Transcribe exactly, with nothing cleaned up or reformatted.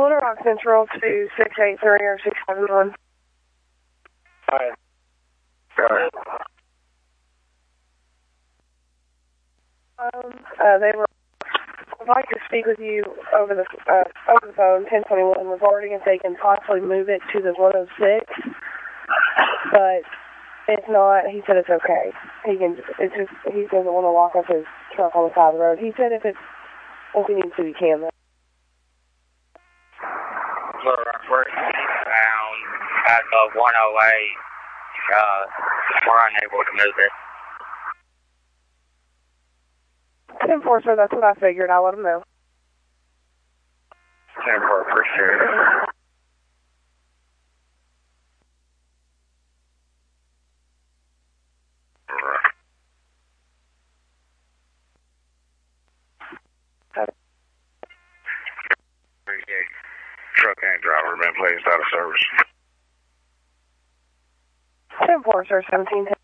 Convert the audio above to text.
Little Rock Central to six eight three or six seven one. Alright. Alright. Um, uh, they were would like to speak with you over the uh, over the phone, ten twenty-one, regarding if they can possibly move it to the one oh six. But if not, he said it's okay. He can. It's just he doesn't want to lock up his truck on the side of the road. He said if it's if he needs to, he can. Little Rock, we're eastbound at the one oh eight. Uh, we're unable to move it. ten four, sir, that's what I figured. I'll let him know. ten four, appreciate it. Truck and driver been placed out of service. ten four, sir, seventeen ten.